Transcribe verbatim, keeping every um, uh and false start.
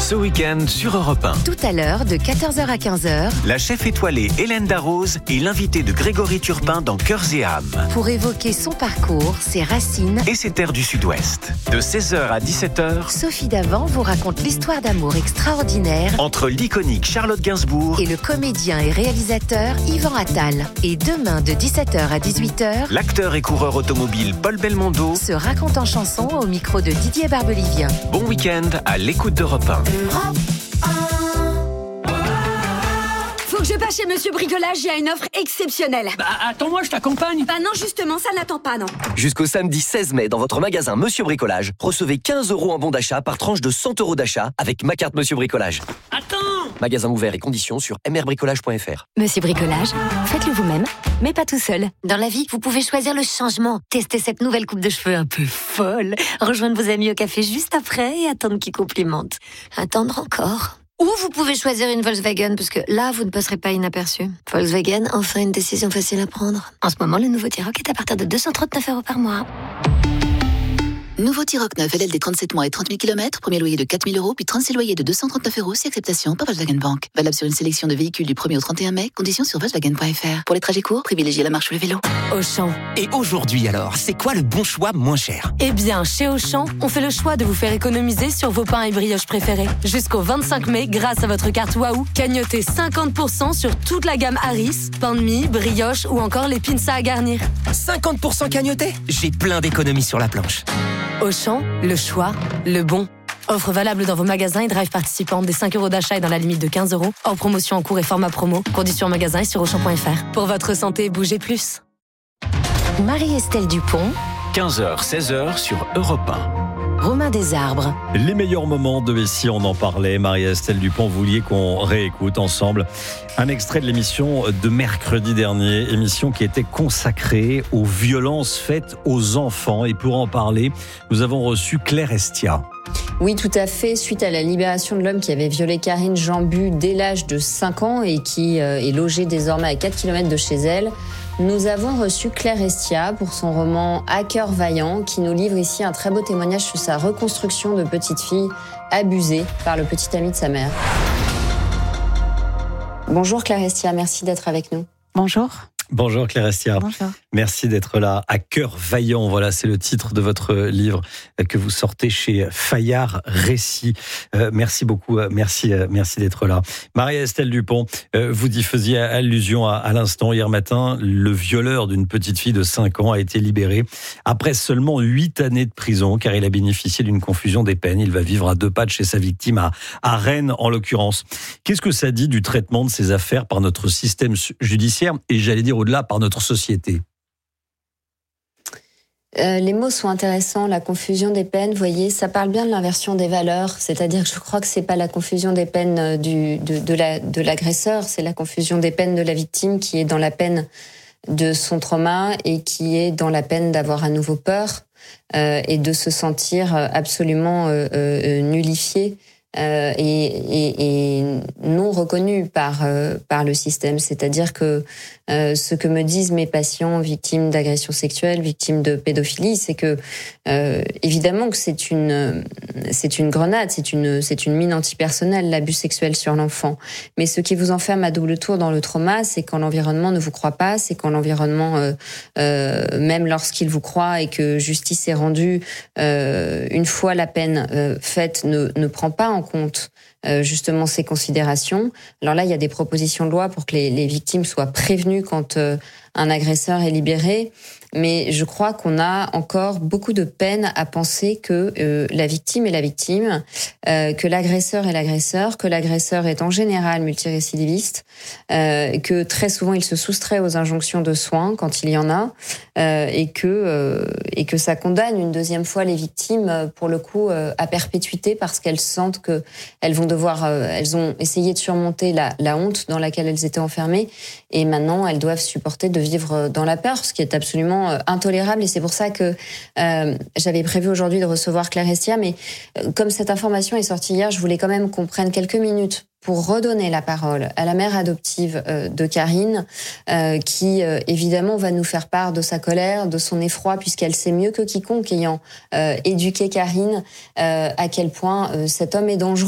Ce week-end sur Europe un. Tout à l'heure, de quatorze heures à quinze heures, La chef étoilée Hélène Darroze est l'invitée de Grégory Turpin dans Cœurs et âmes. pour évoquer son parcours, ses racines, Et ses terres du Sud-Ouest. De seize heures à dix-sept heures, Sophie Davant vous raconte l'histoire d'amour extraordinaire entre l'iconique Charlotte Gainsbourg, et le comédien et réalisateur Yvan Attal. Et demain, de dix-sept heures à dix-huit heures, l'acteur et coureur automobile Paul Belmondo. se raconte en chanson au micro de Didier Barbelivien. Bon week-end à l'écoute d'Europe un. Faut que je passe chez Monsieur Bricolage, il y a une offre exceptionnelle. Bah, attends-moi, je t'accompagne. Bah non, justement, ça n'attend pas, non. Jusqu'au samedi seize mai, dans votre magasin Monsieur Bricolage, recevez quinze euros en bon d'achat par tranche de cent euros d'achat avec ma carte Monsieur Bricolage. Attends. Magasin ouvert et conditions sur m r bricolage point f r. Monsieur Bricolage, faites-le vous-même, mais pas tout seul. Dans la vie, vous pouvez choisir le changement. Testez cette nouvelle coupe de cheveux un peu folle. Rejoindre vos amis au café juste après et attendre qu'ils complimentent. Attendre encore. Ou vous pouvez choisir une Volkswagen, parce que là, vous ne passerez pas inaperçu. Volkswagen, enfin une décision facile à prendre. En ce moment, le nouveau T-Roc est à partir de deux cent trente-neuf euros par mois. Nouveau T-Roc neuf, L L D trente-sept mois et trente mille kilomètres, premier loyer de quatre mille euros, puis trente-six loyers de deux cent trente-neuf euros, si acceptation par Volkswagen Bank. Valable sur une sélection de véhicules du premier au trente et un mai, conditions sur Volkswagen point f r. Pour les trajets courts, privilégiez la marche ou le vélo. Auchan. Et aujourd'hui alors, c'est quoi le bon choix moins cher? Eh bien, chez Auchan, on fait le choix de vous faire économiser sur vos pains et brioches préférés. Jusqu'au vingt-cinq mai, grâce à votre carte Wahoo, cagnotez cinquante pour cent sur toute la gamme Harris, pain de mie, brioche ou encore les pizzas à garnir. cinquante pour cent cagnoté? J'ai plein d'économies sur la planche. Auchan, le choix, le bon. Offre valable dans vos magasins et drive participants des cinq euros d'achat et dans la limite de quinze euros. Hors promotion en cours et format promo. Conditions en magasin et sur auchan point f r. Pour votre santé, bougez plus. Marie-Estelle Dupont, quinze heures seize heures sur Europe un. Romain Desarbres. Les meilleurs moments de Bessie, on en parlait. Marie-Estelle Dupont, vous vouliez qu'on réécoute ensemble un extrait de l'émission de mercredi dernier, émission qui était consacrée aux violences faites aux enfants. Et pour en parler, nous avons reçu Claire Estia. Oui, tout à fait. Suite à la libération de l'homme qui avait violé Karine Jambu dès l'âge de cinq ans et qui euh, est logé désormais à quatre kilomètres de chez elle, nous avons reçu Claire Estia pour son roman À cœur vaillant, qui nous livre ici un très beau témoignage sur sa reconstruction de petite fille abusée par le petit ami de sa mère. Bonjour Claire Estia, merci d'être avec nous. Bonjour. Bonjour Claire Estia. Bonjour. Merci d'être là. À cœur vaillant, voilà, c'est le titre de votre livre que vous sortez chez Fayard Récits. Euh, merci beaucoup, merci, merci d'être là. Marie-Estelle Dupont, euh, vous y faisiez allusion à, à l'instant hier matin. Le violeur d'une petite fille de cinq ans a été libéré après seulement huit années de prison, car il a bénéficié d'une confusion des peines. Il va vivre à deux pas de chez sa victime, à, à Rennes en l'occurrence. Qu'est-ce que ça dit du traitement de ces affaires par notre système judiciaire et j'allais dire au-delà par notre société? Euh, les mots sont intéressants, la confusion des peines, vous voyez, ça parle bien de l'inversion des valeurs, c'est-à-dire que je crois que c'est pas la confusion des peines du, de, de, la, de l'agresseur, c'est la confusion des peines de la victime qui est dans la peine de son trauma et qui est dans la peine d'avoir à nouveau peur euh, et de se sentir absolument euh, euh, nullifié. Euh, et, et, et non reconnu par euh, par le système, c'est-à-dire que euh, ce que me disent mes patients victimes d'agressions sexuelles, victimes de pédophilie, c'est que euh, évidemment que c'est une c'est une grenade, c'est une c'est une mine antipersonnelle, l'abus sexuel sur l'enfant. Mais ce qui vous enferme à double tour dans le trauma, c'est quand l'environnement ne vous croit pas, c'est quand l'environnement euh, euh, même lorsqu'il vous croit et que justice est rendue, euh, une fois la peine euh, faite, ne ne prend pas en compte euh, justement ces considérations. Alors là, il y a des propositions de loi pour que les, les victimes soient prévenues quand euh, un agresseur est libéré. Mais je crois qu'on a encore beaucoup de peine à penser que euh, la victime est la victime, euh, que l'agresseur est l'agresseur, que l'agresseur est en général multirécidiviste, euh, que très souvent il se soustrait aux injonctions de soins quand il y en a, euh, et que euh, et que ça condamne une deuxième fois les victimes pour le coup euh, à perpétuité parce qu'elles sentent que elles vont devoir, euh, elles ont essayé de surmonter la, la honte dans laquelle elles étaient enfermées et maintenant elles doivent supporter de vivre dans la peur, ce qui est absolument intolérable. Et c'est pour ça que euh, j'avais prévu aujourd'hui de recevoir Claire Estia, mais euh, comme cette information est sortie hier, je voulais quand même qu'on prenne quelques minutes pour redonner la parole à la mère adoptive euh, de Karine, euh, qui euh, évidemment va nous faire part de sa colère, de son effroi, puisqu'elle sait mieux que quiconque, ayant euh, éduqué Karine, euh, à quel point euh, cet homme est dangereux.